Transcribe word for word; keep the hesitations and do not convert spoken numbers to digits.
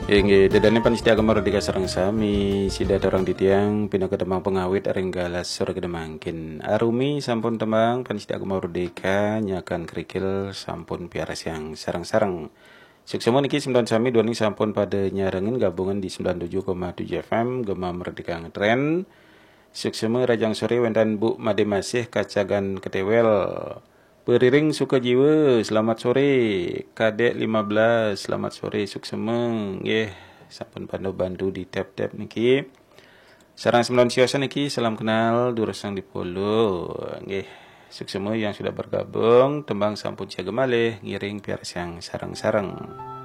Inggih, dedane panitia agama Merdeka sareng sami sida orang titiang pina kedemang pengawit areng galas sore kedemangkin. Arumi sampun tembang panitia agama Merdeka nyakan kerikil sampun piaras yang sareng-sareng. Suksemo niki sembilan sami dua sampun pada nyarengin gabungan di sembilan puluh tujuh koma tujuh F M Gema Merdeka Ngetren. Suksemo rajang sore wentan Bu Made Masih kacagan ketewel. Beriring suka jiwa, selamat sore. Kadek lima belas, selamat sore suksemeng. Nggih, sampun pandu bantu di tab-tab niki. Sarang sembilan siosan niki, salam kenal durasang di polo. Nggih, suksemeng yang sudah bergabung, tembang sampun siaga malih, ngiring piaras yang sarang-sarang.